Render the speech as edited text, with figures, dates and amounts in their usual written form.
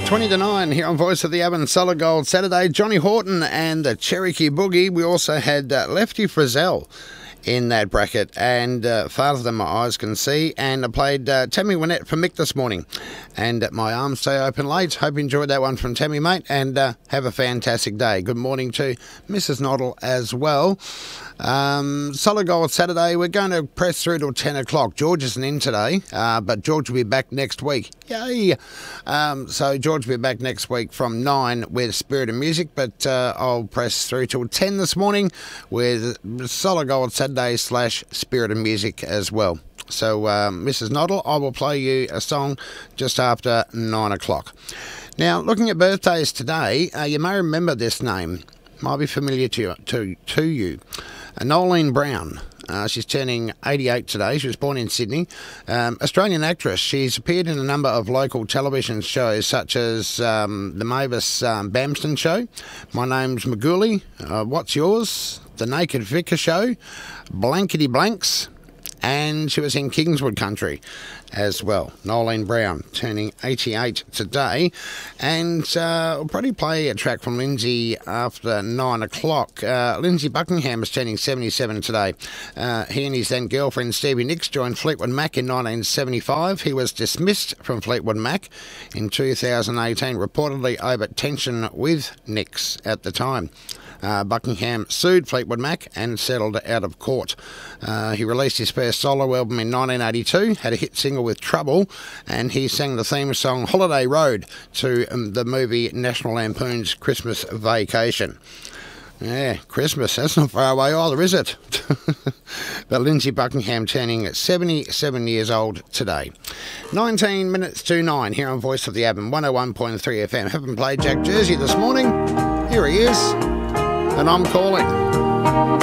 20 to 9 here on Voice of the Avon, Solid Gold Saturday. Johnny Horton and the Cherokee Boogie. We also had Lefty Frizzell in that bracket, and Farther Than My Eyes Can See, and I played Tammy Wynette for Mick this morning, and My Arms Stay Open Late. Hope you enjoyed that one from Tammy, mate, and have a fantastic day. Good morning to Mrs. Noddle as well. Solid Gold Saturday, we're going to press through till 10 o'clock. George isn't in today, but George will be back next week. Yay! So George will be back next week from 9 with Spirit of Music, but I'll press through till 10 this morning with Solid Gold Saturday / Spirit of Music as well. So, Mrs. Noddle, I will play you a song just after 9 o'clock. Now, looking at birthdays today, you may remember this name. Might be familiar to you. Nolene Brown. She's turning 88 today. She was born in Sydney. Australian actress. She's appeared in a number of local television shows such as the Mavis Bamston Show, My Name's Magooly, What's Yours, The Naked Vicar Show, Blankety Blanks, and she was in Kingswood Country as well. Nolene Brown turning 88 today, and I'll probably play a track from Lindsay after 9 o'clock. Lindsay Buckingham is turning 77 today. He and his then girlfriend Stevie Nicks joined Fleetwood Mac in 1975. He was dismissed from Fleetwood Mac in 2018, reportedly over tension with Nicks at the time. Buckingham sued Fleetwood Mac and settled out of court. He released his first solo album in 1982, had a hit single with Trouble, and he sang the theme song Holiday Road to the movie National Lampoon's Christmas Vacation. Yeah, Christmas, that's not far away either, is it? But Lindsay Buckingham turning 77 years old today. 19 minutes to 9 here on Voice of the Avon, 101.3 FM. Haven't played Jack Jersey this morning. Here he is. And I'm calling.